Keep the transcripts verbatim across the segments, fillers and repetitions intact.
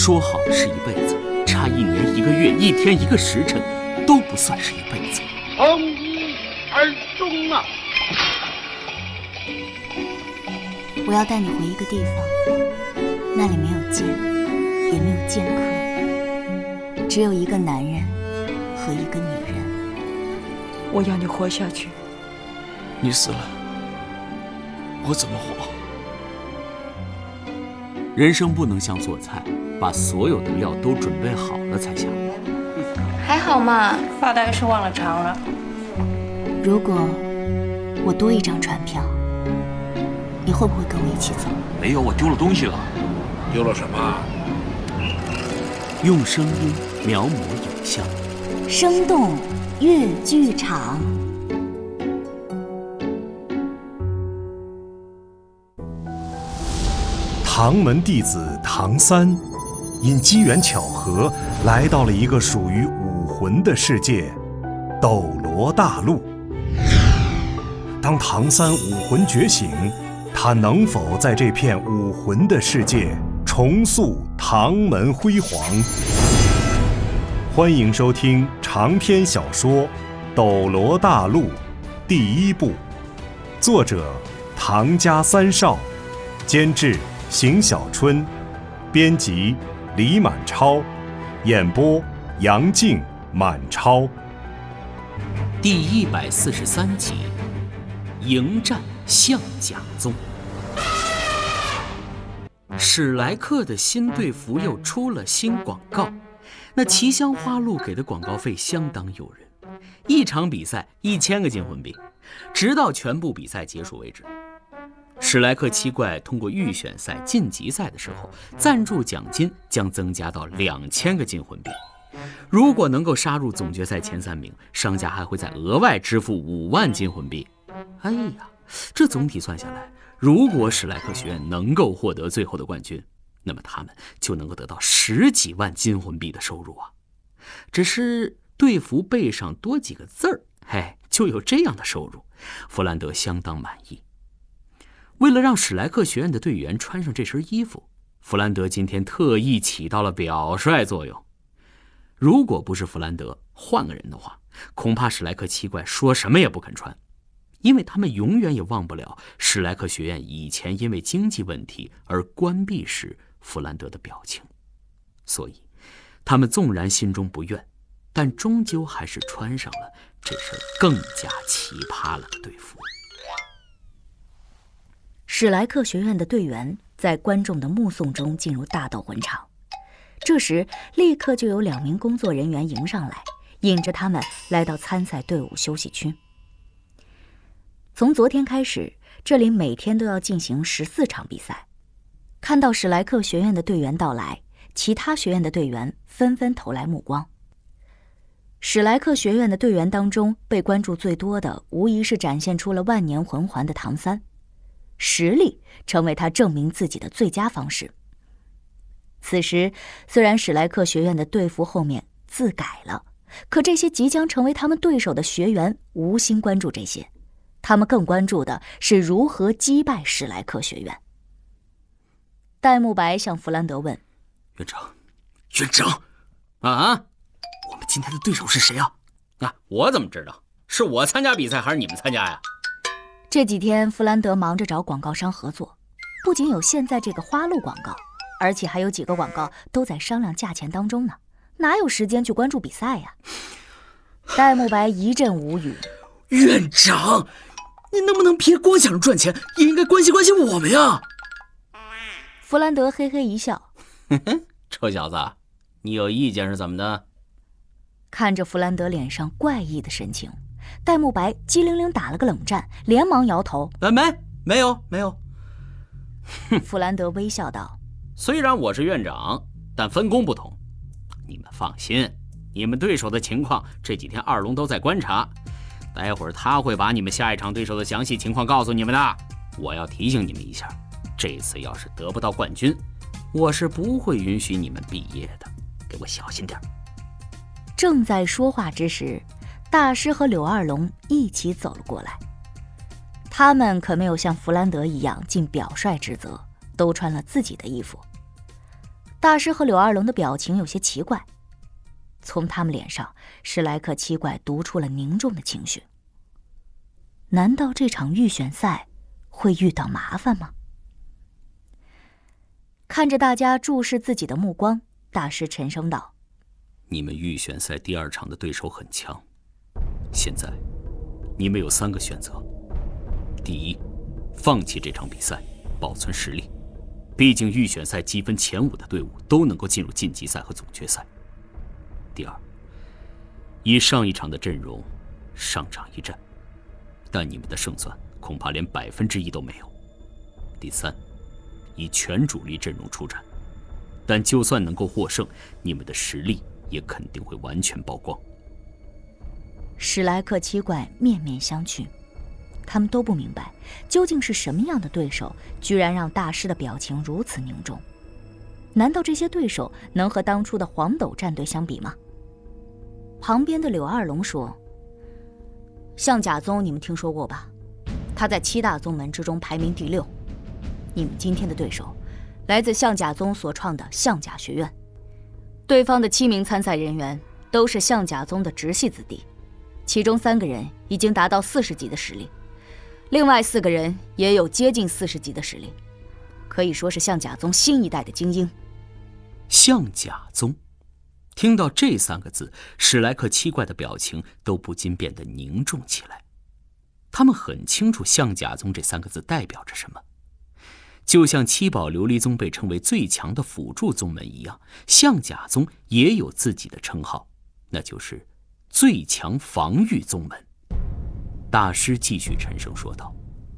说好的是一辈子，差一年一个月，一天一个时辰，都不算是一辈子。 从一而终啊！ 我要带你回一个地方，那里没有剑，也没有剑客，只有一个男人和一个女人。 我要你活下去。 你死了，我怎么活？ 人生不能像做菜，把所有的料都准备好了才下锅。 还好嘛， 发呆是忘了尝了。 如果我多一张船票，你会不会跟我一起走？ 没有，我丢了东西了。 丢了什么？ 用声音描摹影像， 生动粤剧场。 唐门弟子唐三，因机缘巧合来到了一个属于武魂的世界——斗罗大陆。当唐三武魂觉醒，他能否在这片武魂的世界重塑唐门辉煌？欢迎收听长篇小说《斗罗大陆》第一部，作者唐家三少，监制邢小春，编辑李满超，演播杨静、满超。 第一百四十三集，迎战象甲宗。史莱克的新队服又出了新广告，那奇香花露给的广告费相当诱人，一场比赛一千个金魂币，直到全部比赛结束为止。史莱克七怪通过预选赛晋级赛的时候，赞助奖金将增加到两千个金魂币。如果能够杀入总决赛前三名，商家还会再额外支付五万金魂币。哎呀，这总体算下来，如果史莱克学院能够获得最后的冠军，那么他们就能够得到十几万金魂币的收入啊！只是队服背上多几个字儿，嘿，就有这样的收入，弗兰德相当满意。为了让史莱克学院的队员穿上这身衣服，弗兰德今天特意起到了表率作用。如果不是弗兰德，换个人的话，恐怕史莱克七怪说什么也不肯穿，因为他们永远也忘不了史莱克学院以前因为经济问题而关闭时弗兰德的表情。所以他们纵然心中不愿，但终究还是穿上了这身更加奇葩了的队服。 史莱克学院的队员在观众的目送中进入大斗魂场，这时立刻就有两名工作人员迎上来，引着他们来到参赛队伍休息区。从昨天开始，这里每天都要进行十四场比赛。看到史莱克学院的队员到来，其他学院的队员纷纷投来目光。史莱克学院的队员当中，被关注最多的无疑是展现出了万年魂环的唐三，实力成为他证明自己的最佳方式。此时，虽然史莱克学院的队服后面字改了，可这些即将成为他们对手的学员无心关注这些，他们更关注的是如何击败史莱克学院。戴沐白向弗兰德问： 院长，院长，啊，我们今天的对手是谁啊？啊，我怎么知道？是我参加比赛还是你们参加呀？ 这几天弗兰德忙着找广告商合作，不仅有现在这个花露广告，而且还有几个广告都在商量价钱当中呢，哪有时间去关注比赛呀？戴沐白一阵无语。 院长，你能不能别光想着赚钱，也应该关心关心我们呀？ 弗兰德嘿嘿一笑， 臭小子，你有意见是怎么的？ 看着弗兰德脸上怪异的神情，戴沐白机灵灵打了个冷战，连忙摇头： 没没有没有。 弗兰德微笑道： 虽然我是院长，但分工不同。你们放心，你们对手的情况这几天二龙都在观察，待会儿他会把你们下一场对手的详细情况告诉你们的。我要提醒你们一下，这次要是得不到冠军，我是不会允许你们毕业的，给我小心点。 正在说话之时，大师和柳二龙一起走了过来。他们可没有像弗兰德一样尽表率之责，都穿了自己的衣服。 大师和柳二龙的表情有些奇怪，从他们脸上，史莱克七怪读出了凝重的情绪。难道这场预选赛会遇到麻烦吗？看着大家注视自己的目光，大师沉声道：“ 你们预选赛第二场的对手很强，现在你们有三个选择：第一，放弃这场比赛，保存实力，毕竟预选赛积分前五的队伍都能够进入晋级赛和总决赛；第二，以上一场的阵容上场一战，但你们的胜算恐怕连百分之一都没有；第三，以全主力阵容出战，但就算能够获胜，你们的实力也肯定会完全曝光。” 史莱克七怪面面相觑，他们都不明白究竟是什么样的对手，居然让大师的表情如此凝重。难道这些对手能和当初的黄斗战队相比吗？旁边的柳二龙说：“象甲宗你们听说过吧？他在七大宗门之中排名第六。你们今天的对手来自象甲宗所创的象甲学院，对方的七名参赛人员都是象甲宗的直系子弟，其中三个人已经达到四十级的实力，另外四个人也有接近四十级的实力，可以说是象甲宗新一代的精英。” 象甲宗，听到这三个字，史莱克七怪的表情都不禁变得凝重起来。他们很清楚象甲宗这三个字代表着什么。就像七宝琉璃宗被称为最强的辅助宗门一样，象甲宗也有自己的称号，那就是最强防御宗门。大师继续沉声说道：“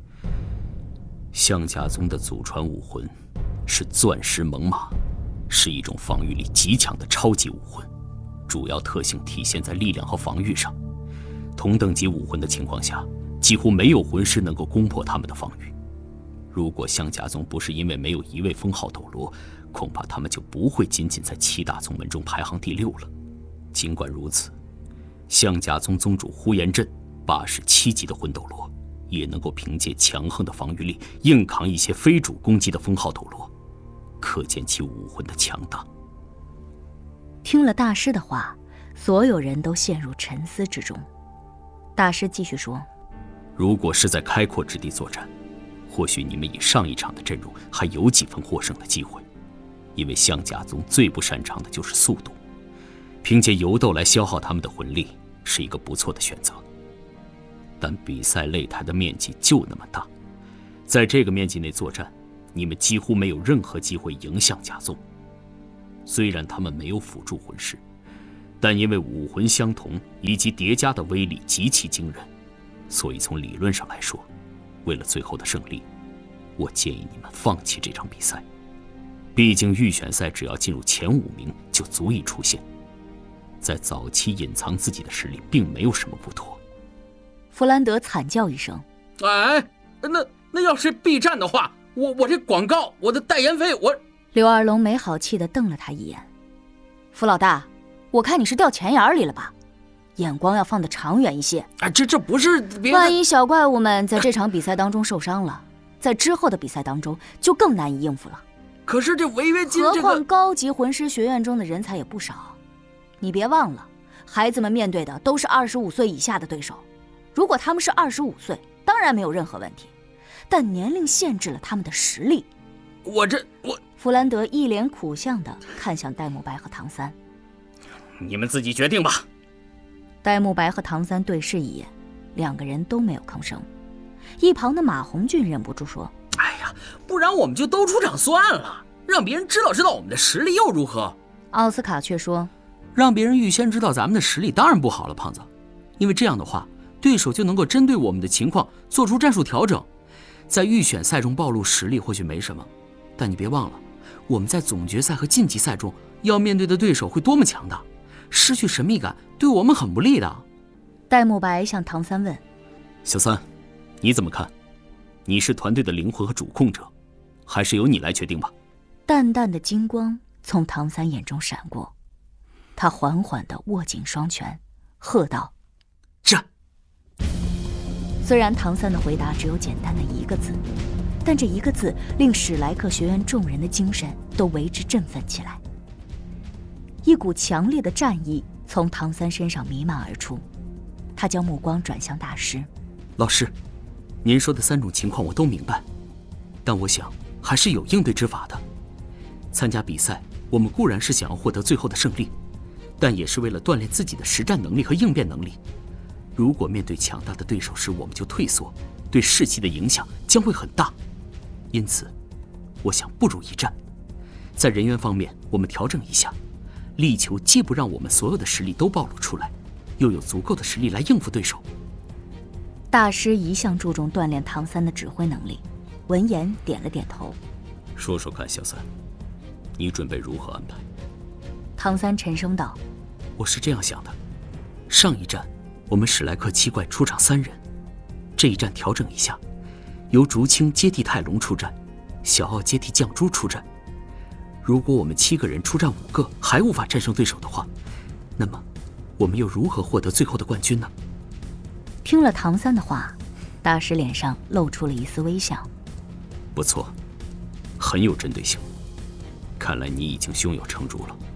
象甲宗的祖传武魂是钻石猛犸，是一种防御力极强的超级武魂，主要特性体现在力量和防御上。同等级武魂的情况下，几乎没有魂师能够攻破他们的防御。如果象甲宗不是因为没有一位封号斗罗，恐怕他们就不会仅仅在七大宗门中排行第六了。尽管如此，象甲宗宗主呼延震八十七级的魂斗罗，也能够凭借强横的防御力硬扛一些非主攻击的封号斗罗，可见其武魂的强大。” 听了大师的话，所有人都陷入沉思之中。大师继续说：“ 如果是在开阔之地作战，或许你们以上一场的阵容还有几分获胜的机会，因为象甲宗最不擅长的就是速度，凭借游斗来消耗他们的魂力是一个不错的选择。但比赛擂台的面积就那么大，在这个面积内作战，你们几乎没有任何机会赢象甲宗。虽然他们没有辅助魂师，但因为武魂相同以及叠加的威力极其惊人，所以从理论上来说，为了最后的胜利，我建议你们放弃这场比赛。毕竟预选赛只要进入前五名就足以出线，在早期隐藏自己的实力并没有什么不妥。” 弗兰德惨叫一声：“ 哎，那那要是 B 站的话，我我这广告，我的代言费，我……” 刘二龙没好气地瞪了他一眼：“弗老大，我看你是掉钱眼里了吧？眼光要放得长远一些。 哎，这这不是别的…… 万一小怪物们在这场比赛当中受伤了，在之后的比赛当中就更难以应付了。 可是这违约金， 何这个…… 况高级魂师学院中的人才也不少，你别忘了，孩子们面对的都是二十五岁以下的对手。如果他们是二十五岁，当然没有任何问题，但年龄限制了他们的实力。 我这我……” 弗兰德一脸苦相地看向戴沐白和唐三：“ 你们自己决定吧。” 戴沐白和唐三对视一眼，两个人都没有吭声。一旁的马红俊忍不住说：“ 哎呀，不然我们就都出场算了，让别人知道知道我们的实力又如何？” 奥斯卡却说：“ 让别人预先知道咱们的实力当然不好了，胖子，因为这样的话，对手就能够针对我们的情况做出战术调整。在预选赛中暴露实力或许没什么，但你别忘了，我们在总决赛和晋级赛中要面对的对手会多么强大，失去神秘感对我们很不利的。” 戴沐白向唐三问：“ 小三，你怎么看？你是团队的灵魂和主控者，还是由你来决定吧？” 淡淡的金光从唐三眼中闪过，他缓缓地握紧双拳，喝道：“ 战！” 虽然唐三的回答只有简单的一个字， 但这一个字令史莱克学院众人的精神都为之振奋起来。一股强烈的战意从唐三身上弥漫而出，他将目光转向大师。 老师，您说的三种情况我都明白，但我想还是有应对之法的。参加比赛，我们固然是想要获得最后的胜利，但也是为了锻炼自己的实战能力和应变能力。如果面对强大的对手时我们就退缩，对士气的影响将会很大。因此，我想不如一战。在人员方面，我们调整一下，力求既不让我们所有的实力都暴露出来，又有足够的实力来应付对手。 大师一向注重锻炼唐三的指挥能力，闻言点了点头。 说说看，小三，你准备如何安排？ 唐三沉声道： 我是这样想的，上一战我们史莱克七怪出场三人，这一战调整一下，由竹青接替泰隆出战，小奥接替绛珠出战。如果我们七个人出战五个还无法战胜对手的话，那么我们又如何获得最后的冠军呢？ 听了唐三的话，大师脸上露出了一丝微笑。 不错，很有针对性，看来你已经胸有成竹了。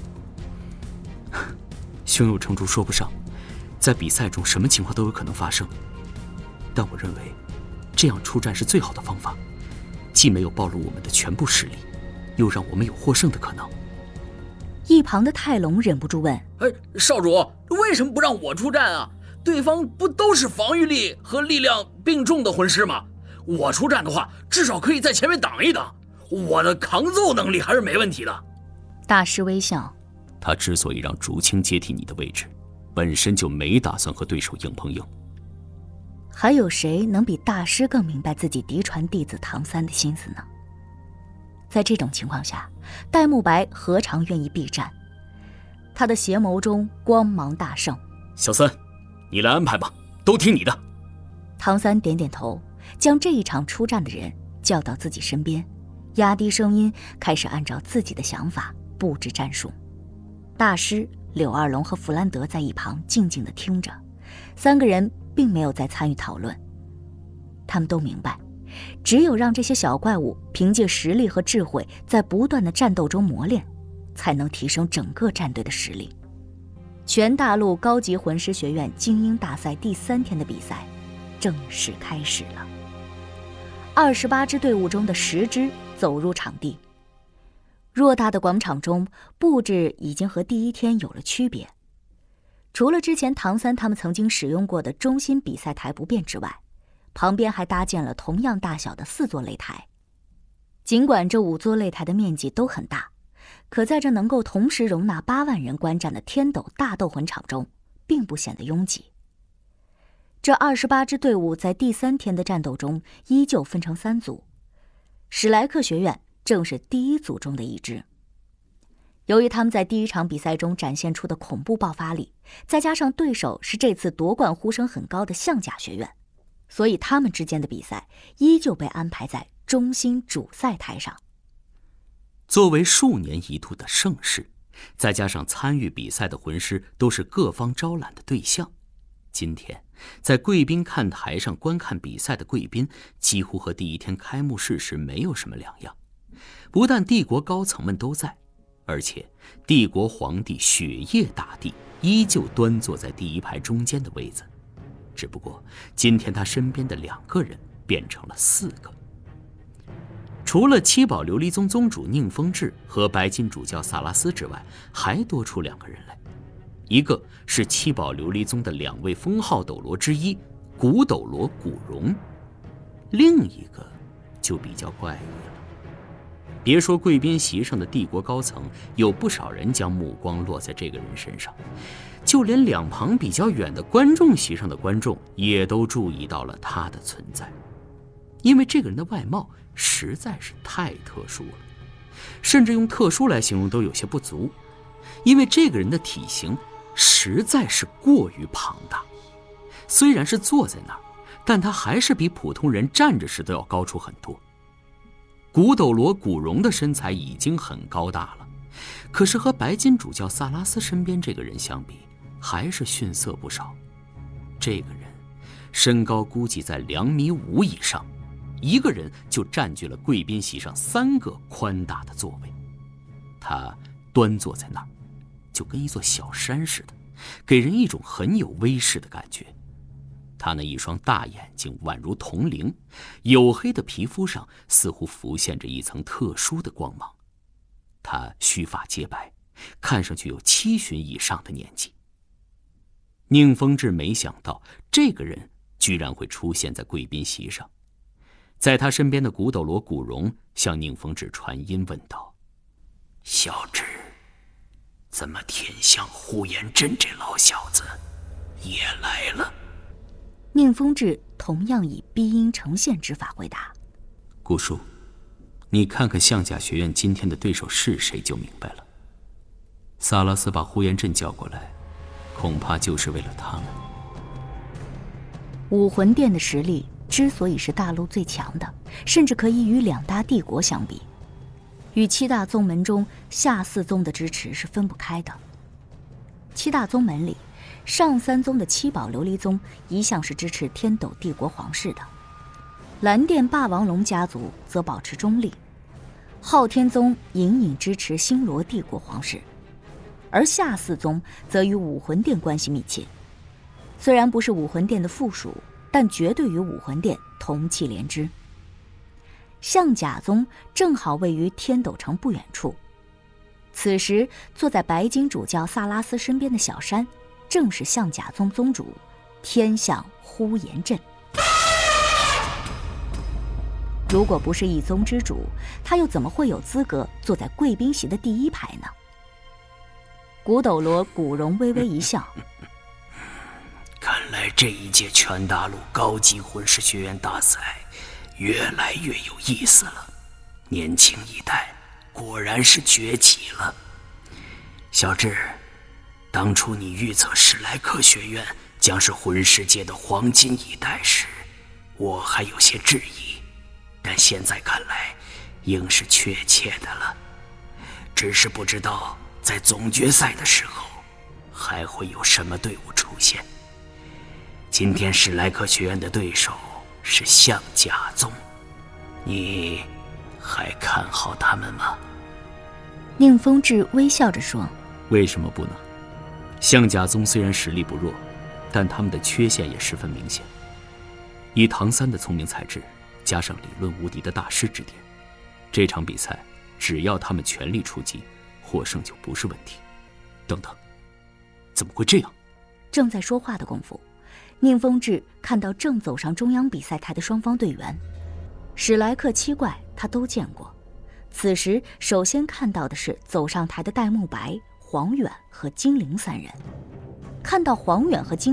胸有成竹说不上，在比赛中什么情况都有可能发生，但我认为这样出战是最好的方法，既没有暴露我们的全部实力，又让我们有获胜的可能。 一旁的泰隆忍不住问： 哎，少主，为什么不让我出战啊？对方不都是防御力和力量并重的魂师吗？我出战的话，至少可以在前面挡一挡，我的扛揍能力还是没问题的。 大师微笑： 他之所以让竹青接替你的位置，本身就没打算和对手硬碰硬。 还有谁能比大师更明白自己嫡传弟子唐三的心思呢？在这种情况下，戴沐白何尝愿意避战？他的邪眸中光芒大盛。 小三，你来安排吧，都听你的。 唐三点点头，将这一场出战的人叫到自己身边，压低声音，开始按照自己的想法布置战术。大师、柳二龙和弗兰德在一旁静静地听着，三个人并没有再参与讨论。他们都明白，只有让这些小怪物凭借实力和智慧在不断的战斗中磨练，才能提升整个战队的实力。全大陆高级魂师学院精英大赛第三天的比赛正式开始了。二十八支队伍中的十支走入场地。偌大的广场中，布置已经和第一天有了区别。除了之前唐三他们曾经使用过的中心比赛台不变之外，旁边还搭建了同样大小的四座擂台。尽管这五座擂台的面积都很大，可在这能够同时容纳八万人观战的天斗大斗魂场中，并不显得拥挤。这二十八支队伍在第三天的战斗中依旧分成三组，史莱克学院正是第一组中的一支。由于他们在第一场比赛中展现出的恐怖爆发力，再加上对手是这次夺冠呼声很高的象甲学院，所以他们之间的比赛依旧被安排在中心主赛台上。 作为数年一度的盛事，再加上参与比赛的魂师都是各方招揽的对象，今天在贵宾看台上观看比赛的贵宾几乎和第一天开幕式时没有什么两样。不但帝国高层们都在，而且帝国皇帝雪夜大帝依旧端坐在第一排中间的位子，只不过今天他身边的两个人变成了四个。除了七宝琉璃宗宗主宁风致和白金主教萨拉斯之外，还多出两个人来。一个是七宝琉璃宗的两位封号斗罗之一古斗罗古荣，另一个就比较怪异了。别说贵宾席上的帝国高层，有不少人将目光落在这个人身上，就连两旁比较远的观众席上的观众也都注意到了他的存在。因为这个人的外貌实在是太特殊了，甚至用特殊来形容都有些不足，因为这个人的体型实在是过于庞大。虽然是坐在那儿，但他还是比普通人站着时都要高出很多。古斗罗古荣的身材已经很高大了，可是和白金主教萨拉斯身边这个人相比，还是逊色不少。这个人身高估计在两米五以上， 一个人就占据了贵宾席上三个宽大的座位。他端坐在那儿，就跟一座小山似的，给人一种很有威势的感觉。他那一双大眼睛宛如铜铃，黝黑的皮肤上似乎浮现着一层特殊的光芒。他须发洁白，看上去有七旬以上的年纪。宁风致没想到这个人居然会出现在贵宾席上。在他身边的古斗罗古荣向宁风致传音问道：“ 小智，怎么天象呼延震这老小子也来了？” 宁风致同样以逼音呈现之法回答：“ 姑叔，你看看象甲学院今天的对手是谁就明白了。萨拉斯把呼延震叫过来，恐怕就是为了他们。” 武魂殿的实力之所以是大陆最强的，甚至可以与两大帝国相比，与七大宗门中下四宗的支持是分不开的。七大宗门里，上三宗的七宝琉璃宗一向是支持天斗帝国皇室的，蓝电霸王龙家族则保持中立，昊天宗隐隐支持星罗帝国皇室，而下四宗则与武魂殿关系密切。虽然不是武魂殿的附属，但绝对与武魂殿同气连枝。象甲宗正好位于天斗城不远处，此时坐在白金主教萨拉斯身边的小山，正是象甲宗宗主天象呼延震。如果不是一宗之主，他又怎么会有资格坐在贵宾席的第一排呢？古斗罗古荣微微一笑， 看来这一届全大陆高级魂师学院大赛越来越有意思了，年轻一代果然是崛起了。小智，当初你预测史莱克学院将是魂师界的黄金一代时，我还有些质疑，但现在看来应是确切的了。只是不知道在总决赛的时候还会有什么队伍出现。今天史莱克学院的对手是象甲宗，你还看好他们吗？ 宁风致微笑着说：“ 为什么不呢？象甲宗虽然实力不弱，但他们的缺陷也十分明显。以唐三的聪明才智，加上理论无敌的大师指点，这场比赛只要他们全力出击，获胜就不是问题。等等，怎么会这样？” 正在说话的功夫，宁风致看到正走上中央比赛台的双方队员，史莱克七怪他都见过。此时首先看到的是走上台的戴沐白、黄远和精灵三人。看到黄远和精